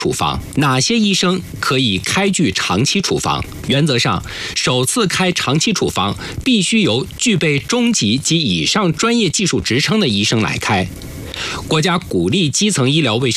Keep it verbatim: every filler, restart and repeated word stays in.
处方，哪些医生可以开具长期处方？原则上，首次开长期处方必须由具备中级及以上专业技术职称的医生来开。国家鼓励基层医疗卫生